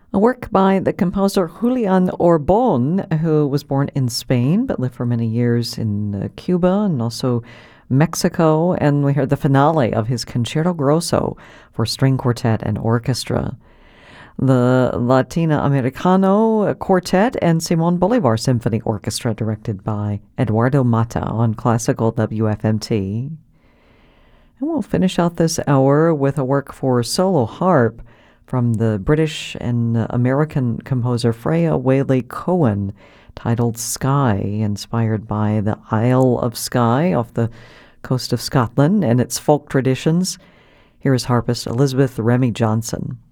A work by the composer Julian Orbon, who was born in Spain but lived for many years in Cuba and also Mexico. And we heard the finale of his Concerto Grosso for string quartet and orchestra. The Latina Americano Quartet and Simon Bolivar Symphony Orchestra, directed by Eduardo Mata on Classical WFMT. And we'll finish out this hour with a work for solo harp from the British and American composer Freya Whaley Cohen, titled Skye, inspired by the Isle of Skye off the coast of Scotland and its folk traditions. Here is harpist Elizabeth Remy Johnson.